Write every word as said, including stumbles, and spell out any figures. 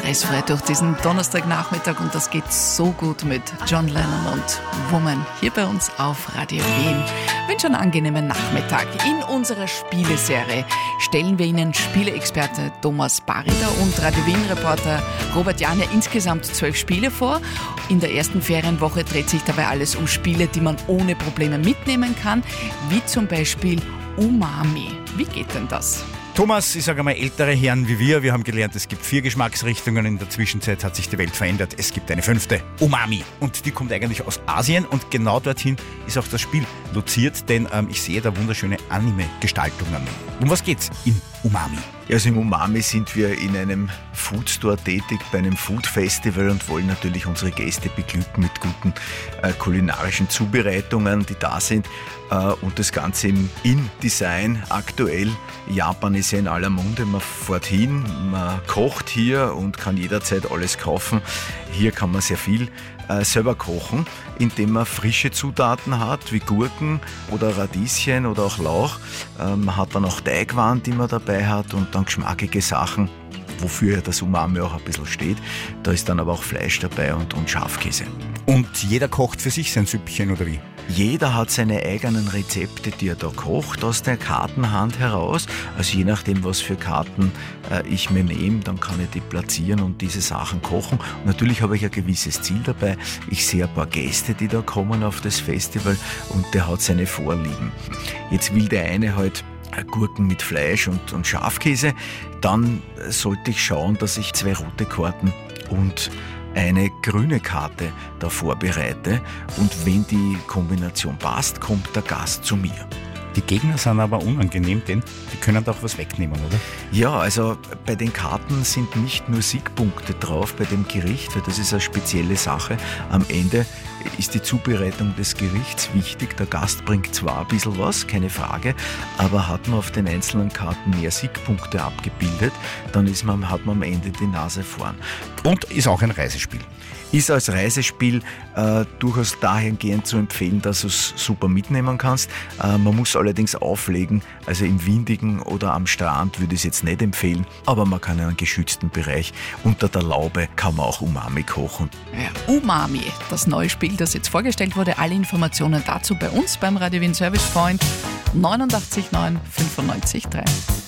stressfrei durch diesen Donnerstagnachmittag und das geht so gut mit John Lennon und Woman hier bei uns auf Radio Wien. Ich wünsche einen angenehmen Nachmittag. In unserer Spieleserie stellen wir Ihnen Spieleexperte Thomas Barider und Radio Wien-Reporter Robert Jahn insgesamt zwölf Spiele vor. In der ersten Ferienwoche dreht sich dabei alles um Spiele, die man ohne Probleme mitnehmen kann, wie zum Beispiel Umami. Wie geht denn das? Thomas, ich sage einmal, ältere Herren wie wir, wir haben gelernt, es gibt vier Geschmacksrichtungen. In der Zwischenzeit hat sich die Welt verändert. Es gibt eine fünfte, Umami. Und die kommt eigentlich aus Asien und genau dorthin ist auch das Spiel loziert, denn ähm, ich sehe da wunderschöne Anime-Gestaltungen. Um was geht's in Umami? Also im Umami sind wir in einem Foodstore tätig, bei einem Food-Festival und wollen natürlich unsere Gäste beglücken mit guten äh, kulinarischen Zubereitungen, die da sind. Äh, und das Ganze im In-Design aktuell. Japan ist ja in aller Munde, man fährt hin, man kocht hier und kann jederzeit alles kaufen. Hier kann man sehr viel äh, selber kochen, indem man frische Zutaten hat, wie Gurken oder Radieschen oder auch Lauch. Äh, man hat dann auch Teigwaren, die man dabei hat und dann geschmackige Sachen, wofür ja das Umami auch ein bisschen steht. Da ist dann aber auch Fleisch dabei und, und Schafkäse. Und jeder kocht für sich sein Süppchen, oder wie? Jeder hat seine eigenen Rezepte, die er da kocht, aus der Kartenhand heraus. Also je nachdem, was für Karten äh, ich mir nehme, dann kann ich die platzieren und diese Sachen kochen. Und natürlich habe ich ein gewisses Ziel dabei. Ich sehe ein paar Gäste, die da kommen auf das Festival und der hat seine Vorlieben. Jetzt will der eine halt Gurken mit Fleisch und, und Schafkäse. Dann sollte ich schauen, dass ich zwei rote Karten und eine grüne Karte da vorbereite und wenn die Kombination passt, kommt der Gast zu mir. Die Gegner sind aber unangenehm, denn die können da auch was wegnehmen, oder? Ja, also bei den Karten sind nicht nur Siegpunkte drauf bei dem Gericht, weil das ist eine spezielle Sache. Am Ende ist die Zubereitung des Gerichts wichtig. Der Gast bringt zwar ein bisschen was, keine Frage, aber hat man auf den einzelnen Karten mehr Siegpunkte abgebildet, dann ist man, hat man am Ende die Nase vorn. Und ist auch ein Reisespiel. Ist als Reisespiel äh, durchaus dahingehend zu empfehlen, dass du es super mitnehmen kannst. Äh, man muss allerdings auflegen, also im Windigen oder am Strand würde ich es jetzt nicht empfehlen, aber man kann in einem geschützten Bereich unter der Laube kann man auch Umami kochen. Ja, Umami, das neue Spiel, das jetzt vorgestellt wurde. Alle Informationen dazu bei uns beim Radio Wien Service Point neunundachtzig neun fünfundneunzig drei.